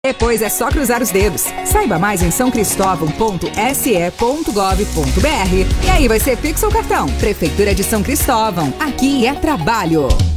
Depois é só cruzar os dedos. Saiba mais em sãocristóvão.se.gov.br. E aí vai ser Pix ou cartão? Prefeitura de São Cristóvão. Aqui é trabalho.